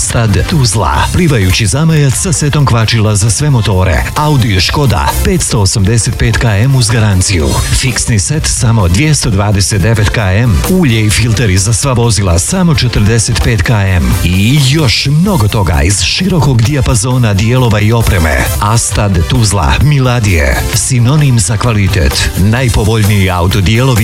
Astad Tuzla, plivajući zamajac sa setom kvačila za sve motore. Audi Škoda 585 km uz garanciju. Fiksni set samo 229 km. Ulje i filteri za sva vozila samo 45 km. I još mnogo toga iz širokog dijapazona dijelova i opreme. Astad Tuzla, Miladije, sinonim za kvalitet. Najpovoljniji autodijelovi